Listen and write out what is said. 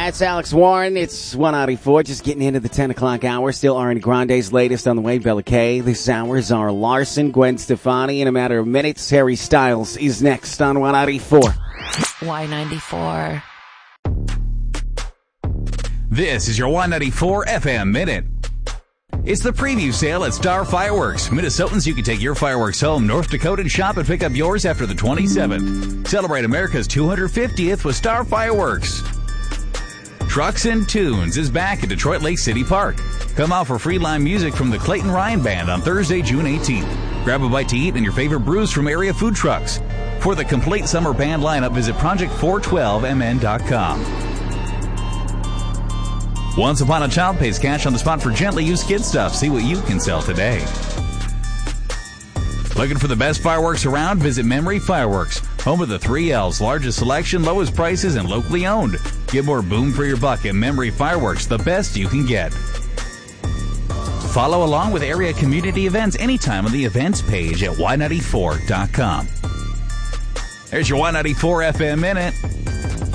Yeah, it's Alex Warren. It's 194, just getting into the 10 o'clock hour. Still Ariana Grande's latest on the way, Bella K. This hour is our Larson, Gwen Stefani. In a matter of minutes, Harry Styles is next on 194. Y94. This is your 194 FM Minute. It's the preview sale at Star Fireworks. Minnesotans, you can take your fireworks home. North Dakota, shop and pick up yours after the 27th. Celebrate America's 250th with Star Fireworks. Trucks and Tunes is back at Detroit Lake City Park. Come out for free live music from the Clayton Ryan Band on Thursday, June 18th. Grab a bite to eat and your favorite brews from area food trucks. For the complete summer band lineup, visit project412mn.com. Once Upon a Child pays cash on the spot for gently used kid stuff. See what you can sell today. Looking for the best fireworks around? Visit Memory Fireworks, home of the 3 L's, largest selection, lowest prices, and locally owned. Get more boom for your buck at Memory Fireworks, the best you can get. Follow along with area community events anytime on the events page at y94.com. There's your 194 FM Minute.